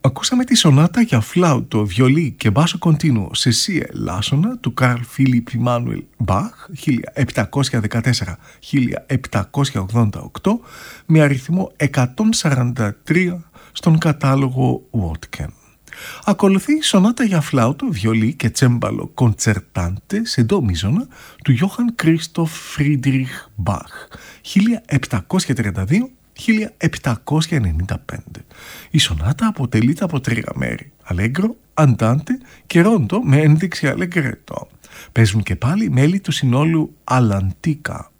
Ακούσαμε τη σονάτα για φλάουτο, βιολί και μπάσο κοντίνουο σε σι ελάσσονα του Καρλ Φίλιπ Ιμάνουελ Μπαχ 1714-1788 με αριθμό 143 στον κατάλογο Βότκεν. Ακολουθεί η σονάτα για φλάουτο, βιολί και τσέμπαλο κοντσερτάντε σε ντο μίζωνα του Γιώχαν Κρίστοφ Φρίντριχ Μπαχ 1732-1795. Η σονάτα αποτελείται από τρία μέρη, αλέγκρο, αντάντε και ρόντο με ένδειξη αλεγκρέτο. Παίζουν και πάλι μέλη του συνόλου Αλαντίκα.